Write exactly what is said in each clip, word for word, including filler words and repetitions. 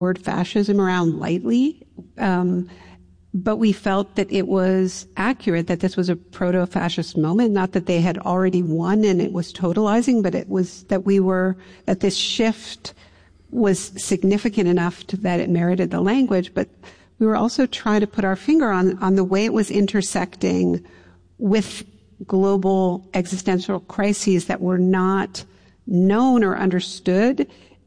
word fascism around lightly. Um, but we felt that it was accurate, that this was a proto-fascist moment, not that they had already won and it was totalizing, but it was that we were, that this shift was significant enough to, that it merited the language. But we were also trying to put our finger on, on the way it was intersecting with global existential crises that were not known or understood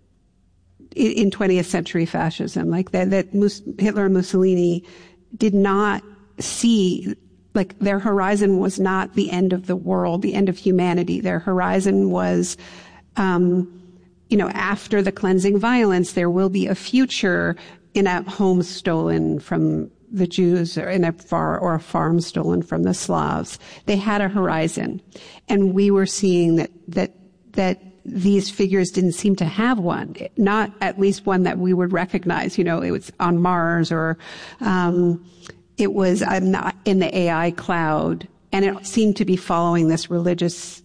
in, in twentieth century fascism, like that, that Mus- Hitler and Mussolini did not see, like their horizon was not the end of the world, the end of humanity. Their horizon was, um, you know, after the cleansing violence, there will be a future in a home stolen from the Jews, or in a far, or a farm stolen from the Slavs. They had a horizon, and we were seeing that that that these figures didn't seem to have one, not at least one that we would recognize. You know, it was on Mars, or um, it was I'm not in the A I cloud, and it seemed to be following this religious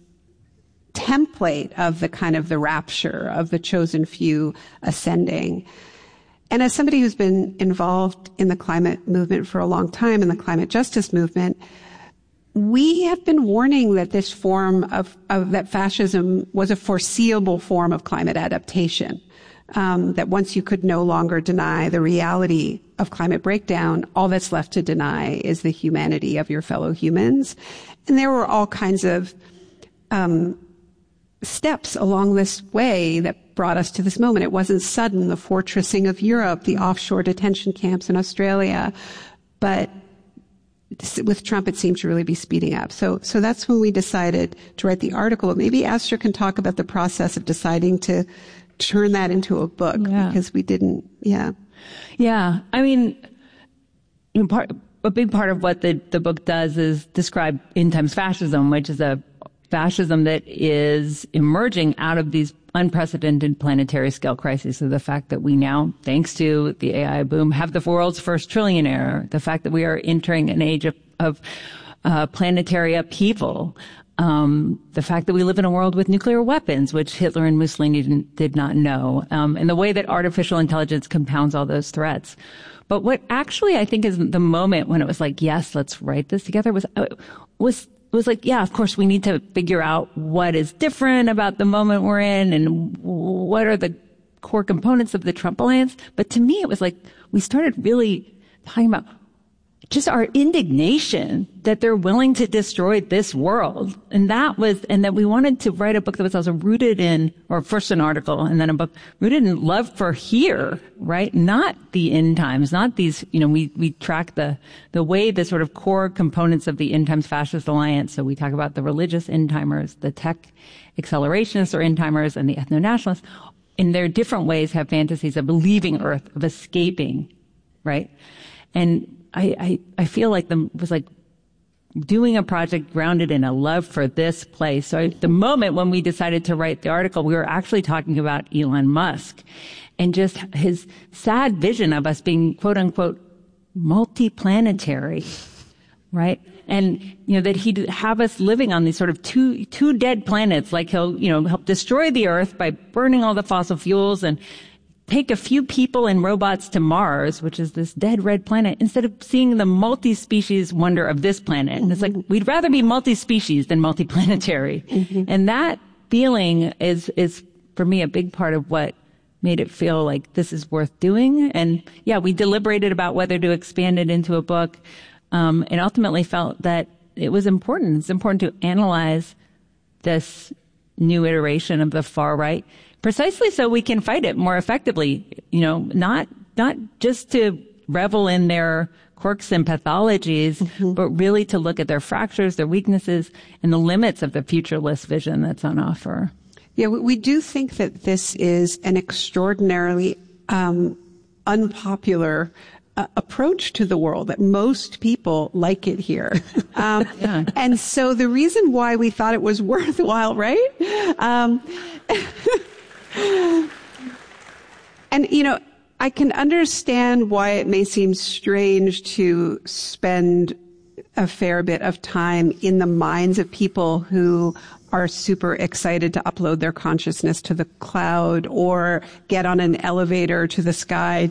template of the kind of the rapture of the chosen few ascending. And as somebody who's been involved in the climate movement for a long time, in the climate justice movement, we have been warning that this form of, of that fascism was a foreseeable form of climate adaptation. Um, that once you could no longer deny the reality of climate breakdown, all that's left to deny is the humanity of your fellow humans. And there were all kinds of um, steps along this way that brought us to this moment. It wasn't sudden, the fortressing of Europe, the offshore detention camps in Australia, but with Trump, it seemed to really be speeding up. So, so that's when we decided to write the article. Maybe Esther can talk about the process of deciding to turn that into a book, yeah. because we didn't, yeah. Yeah. I mean, in part, a big part of what the, the book does is describe end times fascism, which is a fascism that is emerging out of these unprecedented planetary scale crises. So the fact that we now, thanks to the A I boom, have the world's first trillionaire, the fact that we are entering an age of, of uh, planetary upheaval, um, the fact that we live in a world with nuclear weapons, which Hitler and Mussolini didn't, did not know, um, and the way that artificial intelligence compounds all those threats. But what actually I think is the moment when it was like, yes, let's write this together was, uh, was It was like, yeah, of course, we need to figure out what is different about the moment we're in and what are the core components of the Trump alliance. But to me, it was like we started really talking about just our indignation that they're willing to destroy this world. And that was, and that we wanted to write a book that was also rooted in, or first an article and then a book rooted in love for here, right? Not the end times, not these, you know, we, we track the, the way the sort of core components of the end times fascist alliance. So we talk about the religious end timers, the tech accelerationists or end timers, and the ethno-nationalists in their different ways have fantasies of leaving Earth, of escaping, right? And I, I, I feel like the was like doing a project grounded in a love for this place. So I, the moment when we decided to write the article, we were actually talking about Elon Musk and just his sad vision of us being quote unquote multiplanetary, right? And, you know, that he'd have us living on these sort of two, two dead planets, like he'll, you know, help destroy the Earth by burning all the fossil fuels and take a few people and robots to Mars, which is this dead red planet, instead of seeing the multi-species wonder of this planet. Mm-hmm. And it's like, we'd rather be multi-species than multiplanetary. Mm-hmm. And that feeling is, is for me a big part of what made it feel like this is worth doing. And yeah, we deliberated about whether to expand it into a book, um, and ultimately felt that it was important. It's important to analyze this new iteration of the far right, precisely so we can fight it more effectively, you know, not, not just to revel in their quirks and pathologies, mm-hmm. but really to look at their fractures, their weaknesses, and the limits of the futureless vision that's on offer. Yeah, we do think that this is an extraordinarily um, unpopular uh, approach to the world, that most people like it here. Um, yeah. And so the reason why we thought it was worthwhile, right? Um, and, you know, I can understand why it may seem strange to spend a fair bit of time in the minds of people who are super excited to upload their consciousness to the cloud or get on an elevator to the sky